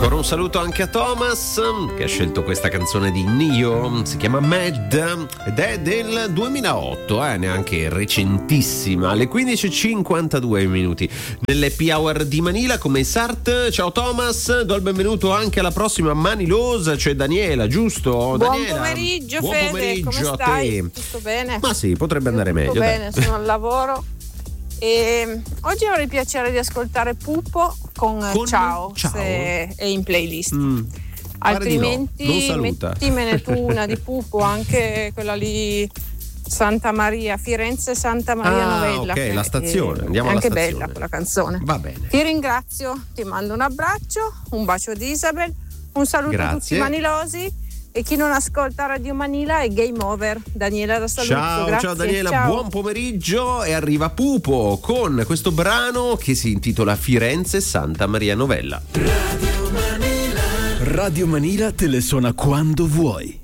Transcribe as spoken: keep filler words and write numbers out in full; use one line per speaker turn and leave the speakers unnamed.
Ancora un saluto anche a Thomas che ha scelto questa canzone di Nio, si chiama Mad ed è del duemilaotto, eh, neanche recentissima, alle quindici e cinquantadue minuti nell'Happy Hour di Manila come Sart. Ciao Thomas, do il benvenuto anche alla prossima manilosa, cioè Daniela, giusto?
Buon
Daniela.
pomeriggio,
Buon
Fede,
pomeriggio
come
a
stai?
te.
Tutto bene?
Ma sì, potrebbe andare
Tutto
meglio.
bene,
dai.
sono al lavoro. E oggi avrei piacere di ascoltare Pupo con,
Con
Ciao,
Ciao.
se è in playlist.
Mm.
Altrimenti
Pare di no, non saluta.
mettimene tu una di Pupo, anche quella lì Santa Maria, Firenze Santa Maria
Ah,
Novella.
ok,
che
la stazione,
è
andiamo alla
anche
stazione.
bella quella canzone.
Va bene.
Ti ringrazio, ti mando un abbraccio, un bacio di Isabel, un saluto a tutti
Grazie.
i manilosi. E chi non ascolta Radio Manila è game over. Daniela da Saluzzo.
Ciao,
grazie.
ciao Daniela,
Ciao.
buon pomeriggio. E arriva Pupo con questo brano che si intitola Firenze Santa Maria Novella.
Radio Manila te le suona quando vuoi.